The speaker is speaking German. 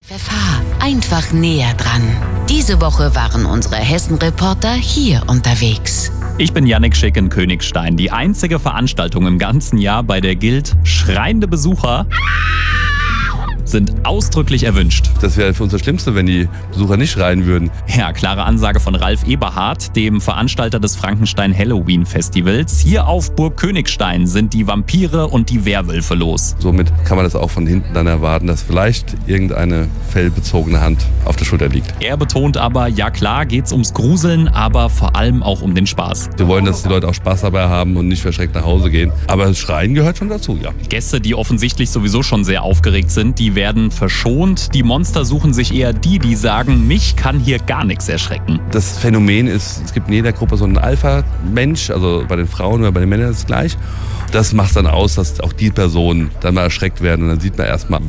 FFH, einfach näher dran. Diese Woche waren unsere Hessen-Reporter hier unterwegs. Ich bin Jannik Schick in Königstein. Die einzige Veranstaltung im ganzen Jahr, bei der gilt, schreiende Besucher sind ausdrücklich erwünscht. Das wäre für uns das Schlimmste, wenn die Besucher nicht schreien würden. Ja, klare Ansage von Ralf Eberhardt, dem Veranstalter des Frankenstein Halloween Festivals. Hier auf Burg Königstein sind die Vampire und die Werwölfe los. Somit kann man das auch von hinten dann erwarten, dass vielleicht irgendeine fellbezogene Hand auf der Schulter liegt. Er betont aber, ja klar geht's ums Gruseln, aber vor allem auch um den Spaß. Wir wollen, dass die Leute auch Spaß dabei haben und nicht verschreckt nach Hause gehen. Aber das Schreien gehört schon dazu, ja. Gäste, die offensichtlich sowieso schon sehr aufgeregt sind, die werden verschont. Die Monster suchen sich eher die sagen, mich kann hier gar nichts erschrecken. Das Phänomen ist, es gibt in jeder Gruppe so einen Alpha-Mensch, also bei den Frauen oder bei den Männern ist es gleich. Das macht dann aus, dass auch die Personen dann mal erschreckt werden und dann sieht man erstmal,